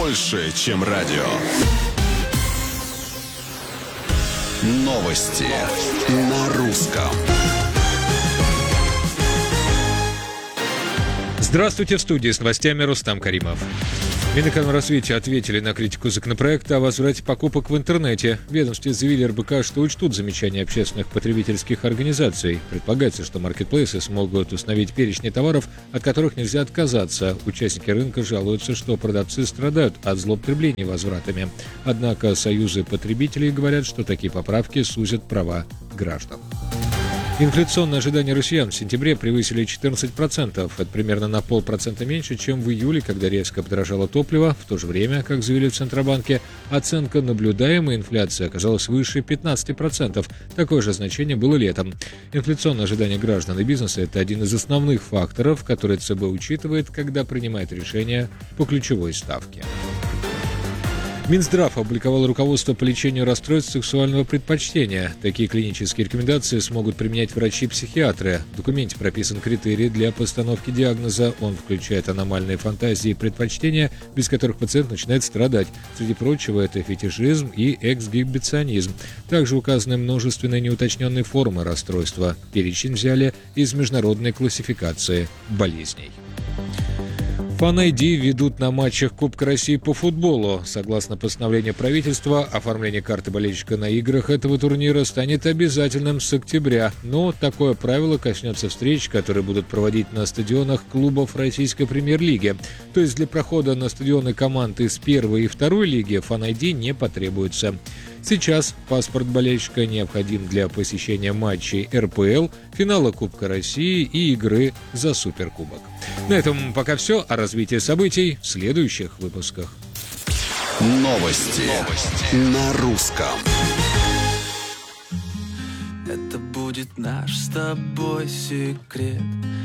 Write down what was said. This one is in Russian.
больше, чем радио. Новости на русском. Здравствуйте, в студии с новостями Рустам Каримов. Минэкономразвития ответили на критику законопроекта о возврате покупок в интернете. В ведомстве заявили РБК, что учтут замечания общественных потребительских организаций. Предполагается, что маркетплейсы смогут установить перечни товаров, от которых нельзя отказаться. Участники рынка жалуются, что продавцы страдают от злоупотребления возвратами. Однако союзы потребителей говорят, что такие поправки сузят права граждан. Инфляционные ожидания россиян в сентябре превысили 14%. Это примерно на 0,5% меньше, чем в июле, когда резко подорожало топливо. В то же время, как заявили в Центробанке, оценка наблюдаемой инфляции оказалась выше 15%. Такое же значение было летом. Инфляционные ожидания граждан и бизнеса – это один из основных факторов, которые ЦБ учитывает, когда принимает решения по ключевой ставке. Минздрав опубликовал руководство по лечению расстройств сексуального предпочтения. Такие клинические рекомендации смогут применять врачи-психиатры. В документе прописан критерий для постановки диагноза. Он включает аномальные фантазии и предпочтения, без которых пациент начинает страдать. Среди прочего, это фетишизм и эксгибиционизм. Также указаны множественные неуточненные формы расстройства. Перечень взяли из международной классификации болезней. Фан-ID ведут на матчах Кубка России по футболу. Согласно постановлению правительства, оформление карты болельщика на играх этого турнира станет обязательным с октября. Но такое правило коснется встреч, которые будут проводить на стадионах клубов российской премьер-лиги. То есть для прохода на стадионы команд из первой и второй лиги Фан-ID не потребуется. Сейчас паспорт болельщика необходим для посещения матчей РПЛ, финала Кубка России и игры за Суперкубок. На этом пока все. О развитии событий в следующих выпусках. Новости на русском. Это будет наш с тобой секрет.